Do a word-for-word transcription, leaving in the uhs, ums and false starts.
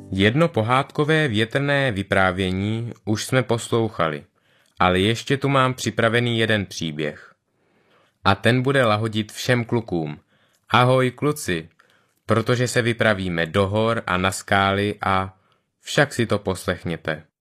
Jedno pohádkové větrné vyprávění už jsme poslouchali, ale ještě tu mám připravený jeden příběh. A ten bude lahodit všem klukům. Ahoj kluci, protože se vypravíme do hor a na skály a však si to poslechněte.